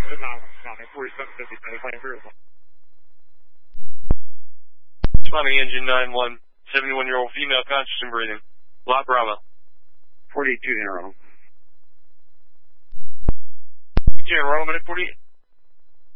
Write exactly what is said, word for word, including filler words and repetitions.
forty-seven fifty, claim through. Responding engine nine one, seventy-one-year-old female conscious and breathing. La Bravo. forty-two in a row. two in a row, minute forty-eight.